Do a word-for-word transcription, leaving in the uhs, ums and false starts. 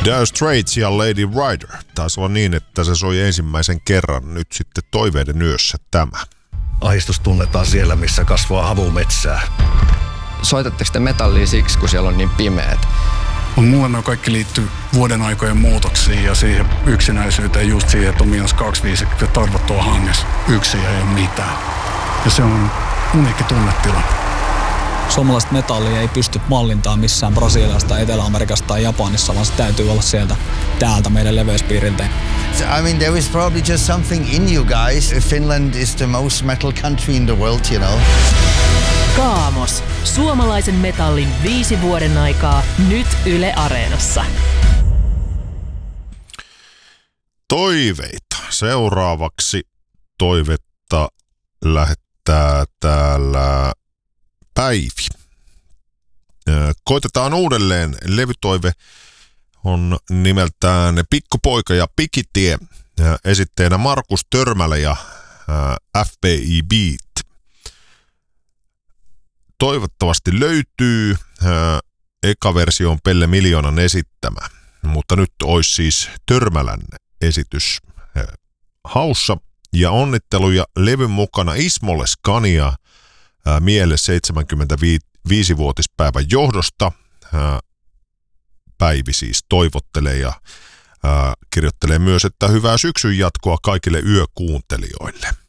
Dire Straits ja Lady Rider. Taisi olla niin, että se soi ensimmäisen kerran nyt sitten Toiveiden yössä tämä. Ahdistus tunnetaan siellä, missä kasvaa havumetsää. Soitatteko te metallia siksi, kun siellä on niin pimeät? Mulle ne kaikki liittyy vuoden aikojen muutoksiin ja siihen yksinäisyyteen, just siihen, että on miinus kaksikymmentäviisi ja tarvottua hangessa. Yksin ei ole mitään. Ja se on uniikki tunnetila. Suomalaista metallia ei pysty mallintaan missään Brasiliasta, Etelä-Amerikasta tai Japanissa, vaan se täytyy olla sieltä täältä meidän leveyspiiriltä. I mean, there is probably just something in you guys. Finland is the most metal country in the world, you know. Kaamos. Suomalaisen metallin viisi vuoden aikaa nyt Yle Areenassa. Toiveita. Seuraavaksi toivetta lähettää täällä Päivi. Koitetaan uudelleen. Levytoive on nimeltään Pikkupoika ja Pikitie. Esitteenä Markus Törmälä ja F B I Beat. Toivottavasti löytyy. Eka versio on Pelle Miljoonan esittämä, mutta nyt olisi siis Törmälän esitys haussa. Ja onnitteluja levyn mukana Ismolle Scania Miele seitsemänkymmentäviisivuotispäivän johdosta. Päivi siis toivottelee ja kirjoittelee myös, että hyvää syksyn jatkoa kaikille yökuuntelijoille.